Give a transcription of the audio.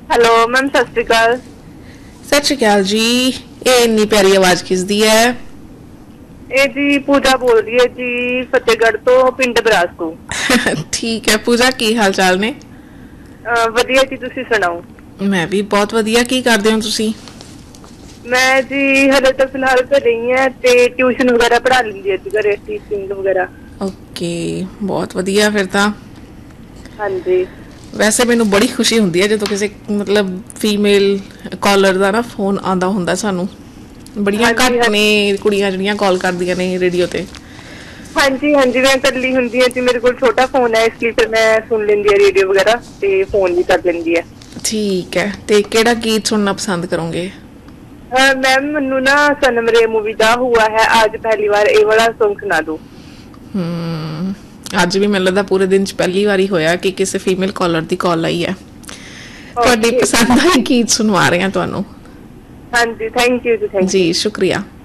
Hello ma'am, सत श्री अकाल। सत श्री अकाल जी। ये इन्नी प्यारी आवाज किसदी है? ये जी पूजा बोल रही है जी, फतेहगढ़ तो पिंड बरास को। ठीक है पूजा, की हाल चाल ने? वधिया जी, तुसी सुनाओ? मैं भी बहुत वधिया। की करदे हो तुसी? मैं जी हले तो फिलहाल घर ही है ते ट्यूशन वगैरह पढ़ा लेंदी है जी, घरे टीचिंग वगैरह। ओके, बहुत वधिया फिर तां। हाँ जी। वैसे मैनू बड़ी खुशी हुंदी है जो किसी मतलब फीमेल कॉलर का ना फोन आंदा हुंदा सानू। बड़ियां घट ने कुड़ियां जिहड़ियां कॉल करदियां ने रेडियो ते। हाँ जी हाँ जी, मैं कल्ली हुंदी है जी, मेरे को छोटा फोन है इसलिए फिर मैं सुन लेंदी है रेडियो वगैरह ते फोन भी कर लेंदी है। ठीक है, ते केड़ा गीत सुनना पसंद करोगे? मैम मन्नू ना सनम रे मूवी दा हुआ है आज पहली बार, ये वाला सॉन्ग सुना दो। ਅੱਜ ਵੀ ਮੈਨੂੰ ਲੱਗਦਾ ਪੂਰੇ ਦਿਨ ਚ ਪਹਿਲੀ ਵਾਰੀ ਹੋਇਆ ਕਿ ਕਿਸੇ ਫੀਮੇਲ ਕਾਲਰ ਦੀ ਕਾਲ ਆਈ ਹੈ। ਤੁਹਾਡੀ ਪਸੰਦ ਦਾ ਗੀਤ ਸੁਣਵਾ ਰਹੇ ਹਾਂ ਤੁਹਾਨੂੰ। ਹਾਂਜੀ, ਥੈਂਕ ਯੂ ਜੀ, ਜੀ ਸ਼ੁਕਰੀਆ।